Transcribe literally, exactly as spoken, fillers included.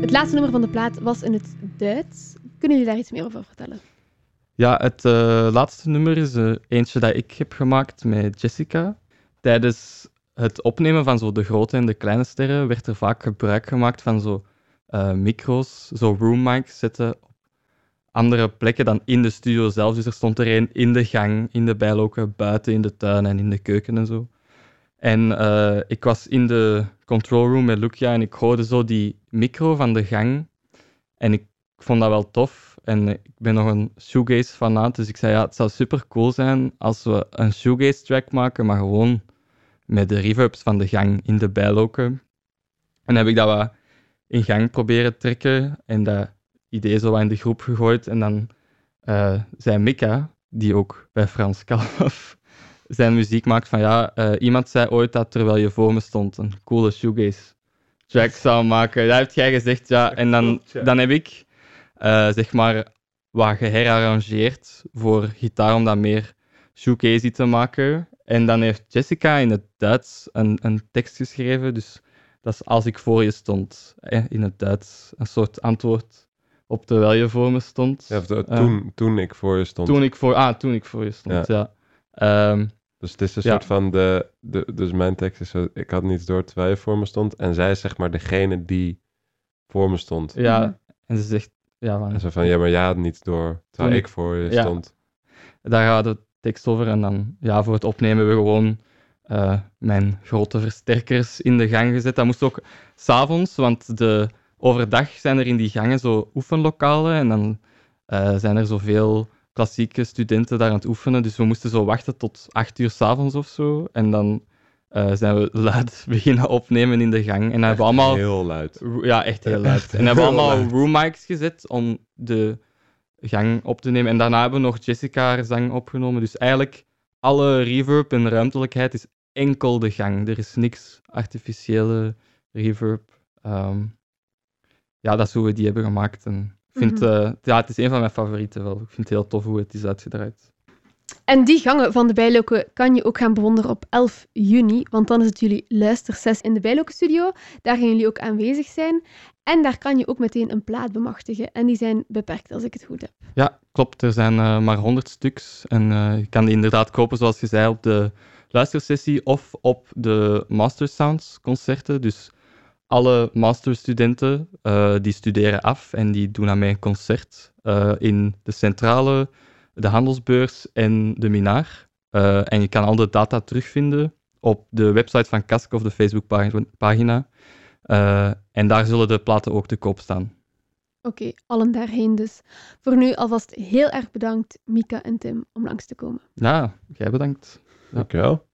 Het laatste nummer van de plaat was in het Duits. Kunnen jullie daar iets meer over vertellen? Ja, het uh, laatste nummer is uh, eentje dat ik heb gemaakt met Jessica. Tijdens het opnemen van zo de grote en de kleine sterren werd er vaak gebruik gemaakt van zo uh, micro's, zo room mics zetten op andere plekken dan in de studio zelf. Dus er stond er een in de gang, in de bijloken, buiten in de tuin en in de keuken en zo. En uh, ik was in de control room met Lucia en ik hoorde zo die micro van de gang. En ik vond dat wel tof. En ik ben nog een shoegaze-fanaat, dus ik zei ja, het zou super cool zijn als we een shoegaze-track maken, maar gewoon met de reverbs van de gang in de bijloken. En dan heb ik dat wat in gang proberen trekken en dat idee zo wat in de groep gegooid. En dan uh, zei Mika, die ook bij Frans Kalf zijn muziek maakt, van ja, uh, iemand zei ooit dat terwijl je voor me stond een coole shoegaze-track zou maken. Dat heb jij gezegd, ja. En dan, dan heb ik uh, zeg maar wat geherarrangeerd voor gitaar om dat meer shoegazy te maken. En dan heeft Jessica in het Duits een, een tekst geschreven, dus dat is als ik voor je stond, eh, in het Duits. Een soort antwoord op terwijl je voor me stond. Ja, toen, uh, toen ik voor je stond. Toen ik voor, ah, toen ik voor je stond, ja. ja. Um, dus het is een ja. soort van, de, de, dus mijn tekst is zo, ik had niets door terwijl je voor me stond. En zij is zeg maar degene die voor me stond. Ja, mm-hmm. En ze zegt, ja. Van, en zo van, ja, maar jij had niets door terwijl ik, ik voor je ja. stond. Daar gaat de tekst over en dan, ja, voor het opnemen hebben we gewoon uh, mijn grote versterkers in de gang gezet. Dat moest ook 's avonds, want de, overdag zijn er in die gangen zo oefenlokalen en dan uh, zijn er zoveel klassieke studenten daar aan het oefenen, dus we moesten zo wachten tot acht uur 's avonds of zo en dan uh, zijn we luid beginnen opnemen in de gang. En dan hebben we allemaal... heel luid. Ja, echt heel luid. En hebben we allemaal room mics gezet om de gang op te nemen. En daarna hebben we nog Jessica haar zang opgenomen. Dus eigenlijk alle reverb en ruimtelijkheid is enkel de gang. Er is niks artificiële reverb. Um, ja, dat is hoe we die hebben gemaakt. En ik vind, mm-hmm. uh, ja, het is een van mijn favorieten wel. Ik vind het heel tof hoe het is uitgedraaid. En die gangen van de Bijloken kan je ook gaan bewonderen op elf juni, want dan is het jullie luistersessie in de Bijloken Studio. Daar gaan jullie ook aanwezig zijn. En daar kan je ook meteen een plaat bemachtigen. En die zijn beperkt, als ik het goed heb. Ja, klopt. Er zijn uh, maar honderd stuks. En uh, je kan die inderdaad kopen, zoals je zei, op de luistersessie of op de Master Sounds concerten. Dus alle masterstudenten uh, die studeren af en die doen aan mij een concert uh, in de Centrale, de Handelsbeurs en de Minaar. Uh, en je kan al de data terugvinden op de website van Kask of de Facebookpagina. Uh, en daar zullen de platen ook te koop staan. Oké, okay, allen daarheen dus. Voor nu alvast heel erg bedankt, Mika en Tim, om langs te komen. Ja, jij bedankt. Ja. Dankjewel.